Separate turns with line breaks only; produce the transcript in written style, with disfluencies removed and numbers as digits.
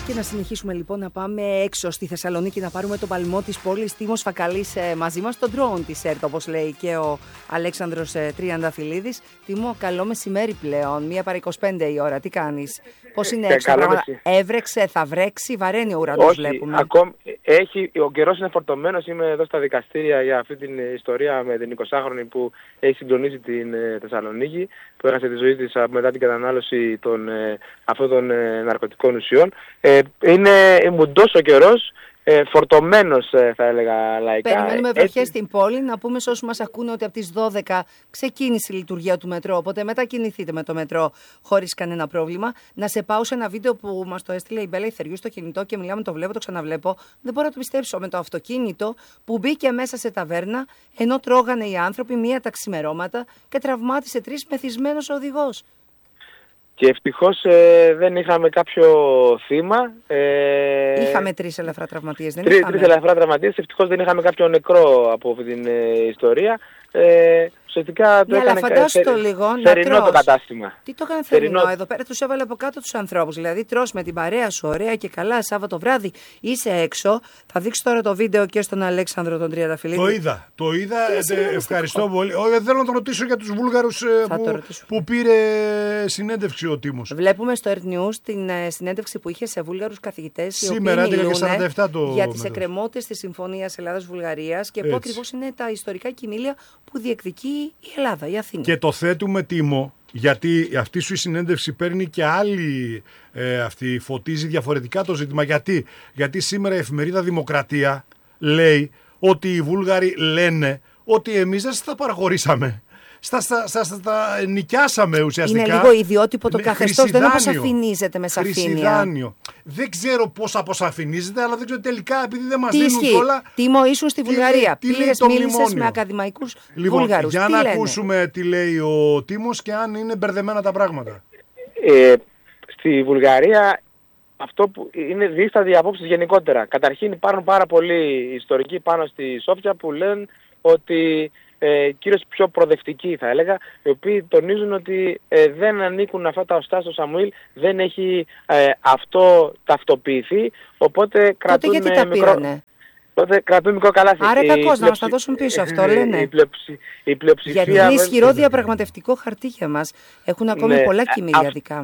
Και να συνεχίσουμε λοιπόν να πάμε έξω στη Θεσσαλονίκη να πάρουμε τον παλμό της πόλης. Τίμος Φακαλής μαζί μας, τον drone της ΕΡΤ, όπως λέει και ο Αλέξανδρος Τριανταφυλλίδης. Τίμο, καλό μεσημέρι πλέον, 1 παρά 25 η ώρα. Τι κάνεις, πώς είναι έξω τα πράγματα? Έβρεξε, θα βρέξει, βαραίνει ο ουρανός, βλέπουμε.
Ο καιρός είναι φορτωμένος. Είμαι εδώ στα δικαστήρια για αυτή την ιστορία με την 20χρονη που έχει συγκλονίσει την Θεσσαλονίκη, που έχασε τη ζωή της μετά την κατανάλωση αυτών των ναρκωτικών ουσιών. Είναι μουντός ο καιρός, φορτωμένος θα έλεγα λαϊκά.
Περιμένουμε βροχές στην πόλη. Να πούμε σε όσους μας ακούνε ότι από τις 12 ξεκίνησε η λειτουργία του μετρό, οπότε μετακινηθείτε με το μετρό χωρίς κανένα πρόβλημα. Να σε πάω σε ένα βίντεο που μας το έστειλε η Μπέλα Ιθεριού στο κινητό και μιλάμε, το βλέπω, το ξαναβλέπω. Δεν μπορώ να το πιστέψω, με το αυτοκίνητο που μπήκε μέσα σε ταβέρνα ενώ τρώγανε οι άνθρωποι μία τα ξημερώματα και τραυμάτισε 3 μεθυσμένος οδηγός.
Και ευτυχώς δεν είχαμε κάποιο θύμα.
Είχαμε 3 ελαφρά τραυματίες, δεν είχαμε?
3 ελαφρά τραυματίες, ευτυχώς δεν είχαμε κάποιο νεκρό από αυτή την ιστορία. Ουσιαστικά το έκανε θερινό το κατάστημα.
Τι το έκανε θερινό? Εδώ πέρα τους έβαλε από κάτω τους ανθρώπους. Δηλαδή τρως με την παρέα σου, ωραία και καλά, Σάββατο βράδυ είσαι έξω. Θα δείξω τώρα το βίντεο και στον Αλέξανδρο τον Τριανταφυλλίδη.
Το είδα. Ευχαριστώ πολύ. Θέλω να τον ρωτήσω για τους Βούλγαρους που πήρε συνέντευξη ο Τίμος.
Βλέπουμε στο Earth News την συνέντευξη που είχε σε Βούλγαρους καθηγητές.
Σήμερα 11:47
για τις εκκρεμότητες της Συμφωνίας Ελλάδας-Βουλγαρίας και πού ακριβώς είναι τα ιστορικά κοιμήλια που διεκδικεί η Ελλάδα, η Αθήνα.
Και το θέτουμε, Τίμο, γιατί αυτή σου η συνέντευξη παίρνει και άλλη, αυτή φωτίζει διαφορετικά το ζήτημα. Γιατί σήμερα η εφημερίδα Δημοκρατία λέει ότι οι Βούλγαροι λένε ότι εμείς δεν τα παραχωρήσαμε. Στα νοικιάσαμε ουσιαστικά.
Είναι λίγο ιδιότυπο το καθεστώς, δεν αποσαφηνίζεται με σαφήνεια.
Δεν ξέρω πώς αποσαφηνίζεται, αλλά δεν ξέρω τελικά, επειδή δεν μας δίνουν όλα.
Τίμο, ήσουν στη Βουλγαρία. Μίλησες με ακαδημαϊκούς Βούλγαρους.
Για να ακούσουμε τι λέει ο Τίμος και αν είναι μπερδεμένα τα πράγματα.
Στη Βουλγαρία αυτό που είναι δίστατη απόψεις γενικότερα. Καταρχήν υπάρχουν πάρα πολλοί ιστορικοί πάνω στη Σόφια που λένε ότι κυρίως πιο προοδευτικοί θα έλεγα, οι οποίοι τονίζουν ότι δεν ανήκουν αυτά τα οστά στο Σαμουήλ, δεν έχει αυτό ταυτοποιηθεί, οπότε κρατούν μικρό καλάθι.
Άρα κακώς, να μας τα δώσουν πίσω, αυτό λένε.
Η πλειοψηφία,
γιατί είναι ισχυρό διαπραγματευτικό χαρτί για μας. Έχουν ακόμη πολλά κοιμήλια δικά.